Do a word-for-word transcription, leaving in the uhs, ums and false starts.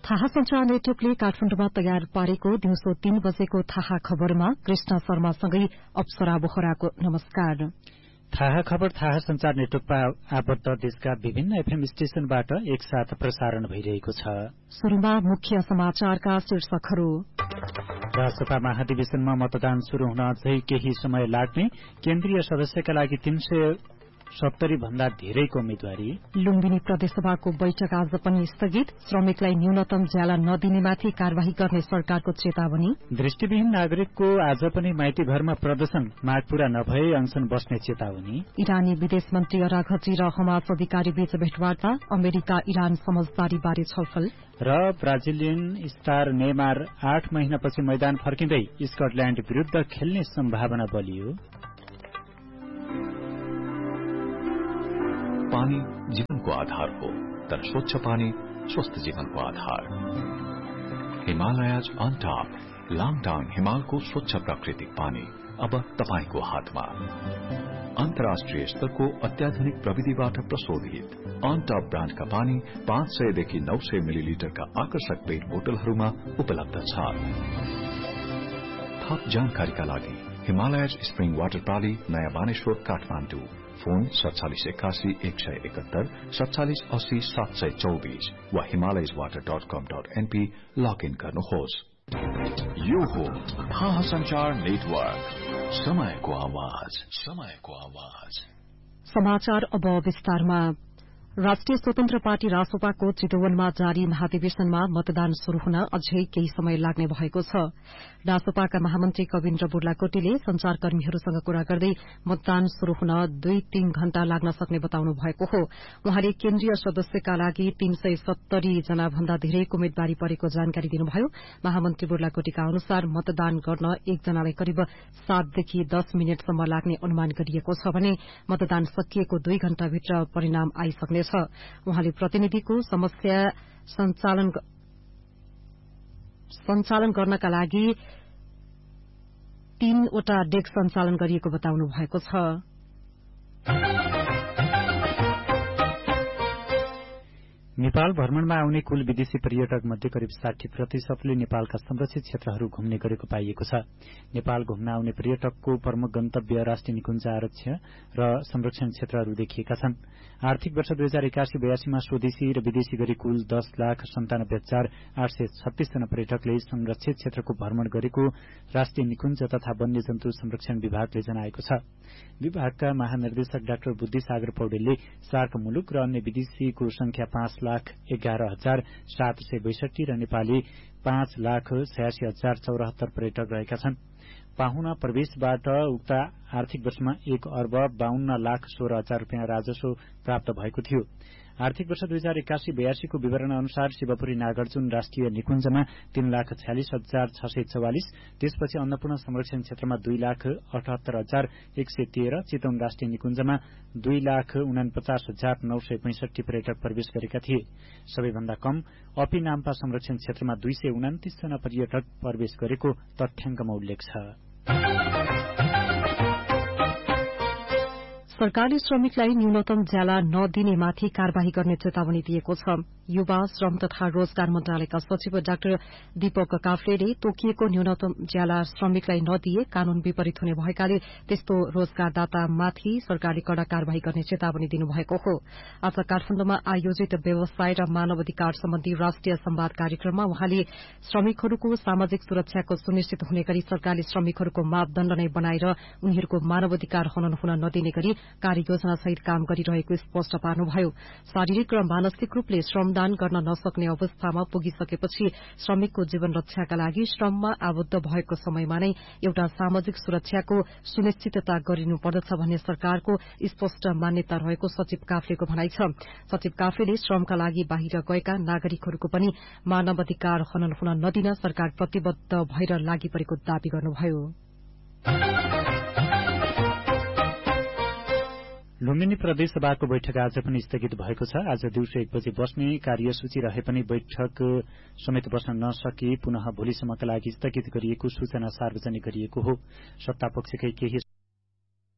थाहा संचार नेटवर्कले काठमाडौँमा तयार पारेको दिउँसो तीन बजेको थाहा खबरमा कृष्ण शर्मासँगै अप्सरा बोहराको नमस्कार। थाहा खबर थाहा संचार नेटवर्कमा आबद्ध देशका विभिन्न एफएम स्टेशनबाट एकसाथ प्रसारण भइरहेको छ। शुरूमा मुख्य समाचारका शीर्षकहरू। राष्ट्रपति महाधिवेशनमा मतदान शुरू हुन अझै केही समय लाग्ने, केन्द्रीय सदस्यका लागि तीन सय सत्तरी भन्दा धेरैको उम्मेद्वारी। लुम्बिनी प्रदेशसभाको बैठक आज पनि स्थगित, श्रमिकलाई न्यूनतम ज्याला नदिनेमाथि कार्यवाही गर्ने सरकारको चेतावनी। दृष्टिविहीन नागरिकको आज पनि माइती घरमा प्रदर्शन, माग पूरा नभए अनशन बस्ने चेतावनी। इरानी विदेश मन्त्री अराघची र हमास अधिकारी बीच भेटवार्ता, अमेरिका इरान समझदारी बारे छलफल। र ब्राजिलियन स्टार नेमार आठ महिनापछि मैदान फर्किँदै स्कटल्याण्ड विरूद्ध खेल्ने सम्भावना बलियो। पानी जीवनको आधार हो, तर स्वच्छ पानी स्वस्थ जीवनको आधार। हिमालयज अन टप लाङटाङ हिमालको स्वच्छ प्राकृतिक पानी अब तपाईको हातमा। अन्तर्राष्ट्रिय स्तरको अत्याधुनिक प्रविधिबाट प्रशोधित अन टप ब्रान्डका पानी पाँच सय देखि नौ सय मिलिलिटरका आकर्षक पेट बोतलहरूमा उपलब्ध छ। थप जानकारीका लागि हिमालयज स्प्रिङ वाटर प्राली, नयाँ बानेश्वर, काठमाडौँ। फोन सत्तालिस एकासी एक सय एकहत्तर सत्तालिस अस्सी सात सय चौबीस वा हिमालयज वाटर डट कम डट एनपी लगइन गर्नुहोस्। यो हो थाहा संचार नेटवर्क, समयको आवाज, समयको आवाज। समाचार अब विस्तारमा। राष्ट्रिय स्वतन्त्र पार्टी रासोपाको चितवनमा जारी महाधिवेशनमा मतदान शुरू हुन अझै केही समय लाग्ने भएको छ। रासोपाका महामन्त्री कविन्द्र बुर्लाकोटीले संचारकर्मीहरूसँग कुरा गर्दै मतदान शुरू हुन दुई तीन घण्टा लाग्न सक्ने बताउनु भएको हो। उहाँले केन्द्रीय सदस्यका लागि तीन सय सत्तरी जना भन्दा धेरैको उम्मेद्वारी परेको जानकारी दिनुभयो। महामन्त्री बुर्लाकोटीका अनुसार मतदान गर्न एकजनालाई करिब सातदेखि दस मिनटसम्म लाग्ने अनुमान गरिएको छ भने मतदान सकिएको दुई घण्टाभित्र परिणाम आइसक्ने छ। उहाँले प्रतिनिधिको समस्या सञ्चालन सञ्चालन गर्नका लागि तीनवटा डेस्क सञ्चालन गरिएको बताउनु भएको छ। नेपाल भ्रमणमा आउने कुल विदेशी पर्यटक मध्ये करिब साठी प्रतिशतले नेपालका संरक्षित क्षेत्रहरू घुम्ने गरेको पाइएको छ। नेपाल घुम्न आउने पर्यटकको प्रमुख गन्तव्य राष्ट्रिय निकुञ्ज आरक्ष र संरक्षण क्षेत्रहरू देखिएका छन्। आर्थिक वर्ष दुई हजार एकासी बयासीमा स्वदेशी र विदेशी गरी कुल दस लाख सन्तानब्बे हजार आठ सय छत्तीस जना पर्यटकले संरक्षित क्षेत्रको भ्रमण गरेको राष्ट्रिय निकुञ्ज तथा वन्यजन्तु संरक्षण विभागले जनाएको छ। विभागका महानिर्देशक डाक्टर बुद्धिसागर पौडेलले सार्क मुलुक र अन्य विदेशीको संख्या पाँच लाख एघार हजार सात सय बैसठी र नेपाली पाँच लाख छयासी हजार चौरात्तर पर्यटक रहेका छन्। पाहुना प्रवेशबाट उक्त आर्थिक वर्षमा एक अर्ब बाहन्न लाख सोह्र हजार रूपियाँ राजस्व प्राप्त भएको थियो। आर्थिक वर्ष दुई हजार एकासी बयासीको विवरण अनुसार शिवपुरी नागार्जुन राष्ट्रिय निकुञ्जमा तीन लाख छयालिस हजार छ सय चौवालिस, त्यसपछि अन्नपूर्ण संरक्षण क्षेत्रमा दुई लाख अठहत्तर हजार एक सय तेह्र, चितवन राष्ट्रिय निकुञ्जमा दुई लाख उनापचास हजार नौ सय पैंसठी पर्यटक प्रवेश गरेका थिए। सबैभन्दा कम अपी नाम्पा संरक्षण क्षेत्रमा दुई सय उनातिस जना पर्यटक प्रवेश गरेको तथ्याङ्कमा उल्लेख छ। सरकारले श्रमिकलाई न्यूनतम ज्याला नदिनेमाथि कार्यवाही गर्ने चेतावनी दिएको छ। युवा श्रम तथा रोजगार मन्त्रालयका सचिव डाक्टर दीपक काफ्लेले तोकिएको न्यूनतम ज्याला श्रमिकलाई नदिए कानून विपरीत हुने भएकाले त्यस्तो रोजगारदातामाथि सरकारले कड़ा कार्यवाही गर्ने चेतावनी दिनुभएको हो। आज काठमाडौँमा आयोजित व्यवसाय र मानव अधिकार सम्बन्धी राष्ट्रिय संवाद कार्यक्रममा उहाँले श्रमिकहरूको सामाजिक सुरक्षाको सुनिश्चित हुने गरी सरकारले श्रमिकहरूको मापदण्ड नै बनाएर उनीहरूको मानवाधिकार हनन हुन नदिने गरी कार्ययोजना सहित काम गरिरहेको स्पष्ट पार्नुभयो। शारीरिक र मानसिक रूपले श्रमदान गर्न नसक्ने अवस्थामा पुगिसकेपछि श्रमिकको जीवन रक्षाका लागि श्रममा आबद्ध भएको समयमा नै एउटा सामाजिक सुरक्षाको सुनिश्चितता गरिनुपर्दछ भन्ने सरकारको स्पष्ट मान्यता रहेको सचिव काफ्लेको भनाइ छ। सचिव काफ्लेले श्रमका लागि बाहिर गएका नागरिकहरूको पनि मानवाधिकार हनन हुन नदिन सरकार प्रतिबद्ध भएर लागि परेको दावी गर्नुभयो। लुम्बिनी प्रदेश सभाको बैठक आज पनि स्थगित भएको छ। आज दिउँसो एक बजे बस्ने कार्यसूची रहे पनि बैठक समेत बस्न नसके पुनः भोलिसम्मका लागि स्थगित गरिएको सूचना सार्वजनिक गरिएको हो। सत्तापक्षकै केही